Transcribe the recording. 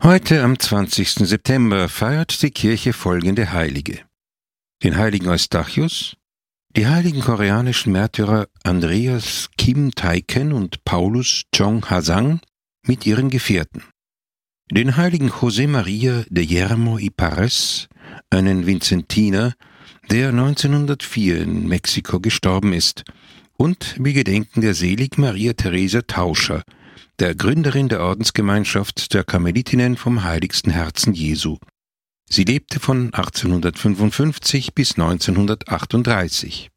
Heute am 20. September feiert die Kirche folgende Heilige: den heiligen Eustachius, die heiligen koreanischen Märtyrer Andreas Kim Taeken und Paulus Chong Hasang mit ihren Gefährten, den heiligen José María de Yermo y Parés, einen Vinzentiner, der 1904 in Mexiko gestorben ist, und wir gedenken der selig Maria Teresa Tauscher, der Gründerin der Ordensgemeinschaft der Karmelitinnen vom Heiligsten Herzen Jesu. Sie lebte von 1855 bis 1938.